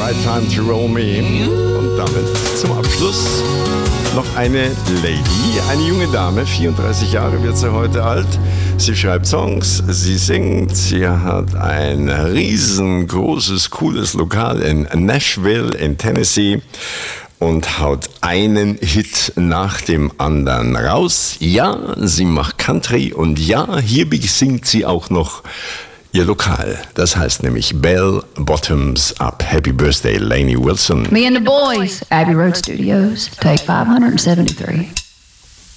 Right Time to Roll Me. Und damit zum Abschluss noch eine Lady, eine junge Dame, 34 Jahre wird sie heute alt. Sie schreibt Songs, sie singt, sie hat ein riesengroßes, cooles Lokal in Nashville in Tennessee und haut einen Hit nach dem anderen raus. Ja, sie macht Country und ja, hier singt sie auch noch ihr Lokal. Das heißt nämlich Bell Bottoms Up. Happy Birthday, Lainey Wilson. Me and the boys, Abbey Road Studios, take 573.